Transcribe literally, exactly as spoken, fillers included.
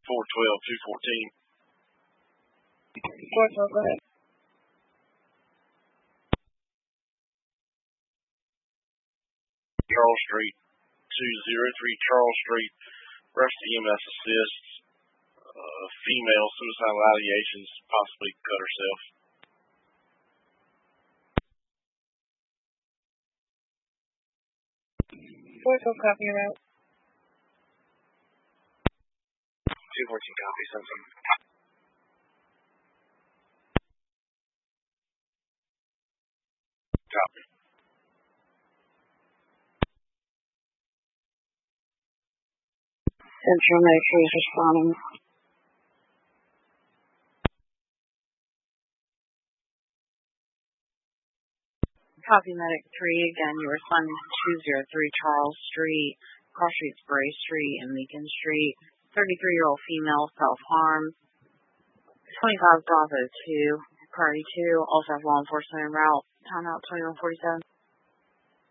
four twelve, two fourteen. four twelve, go ahead. Charles Street, two oh three Charles Street, rushed E M S assists, uh, female, suicidal ideations, possibly cut herself. four twelve, copy your route. two fourteen, copy, something. Copy. Central Medicaid is responding. Copy Medic three, again, you're responding to two oh three Charles Street, Cross Street, Spray Street, and Meakin Street. thirty-three-year-old female, self-harm. twenty-five Bravo two, priority two, also have law enforcement en route. Time out twenty-one forty-seven.